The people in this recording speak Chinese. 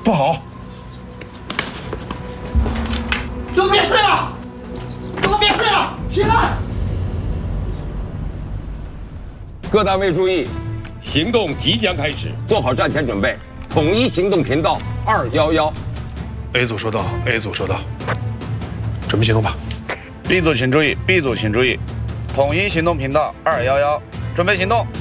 不好！ 都别睡了，都别睡了，起来！ 各单位注意， 行动即将开始， 做好战前准备，统一行动频道211。 A 组收到 ，A 组收到，准备行动吧。 B 组请注意 ，B 组请注意，统一行动频道211，准备行动。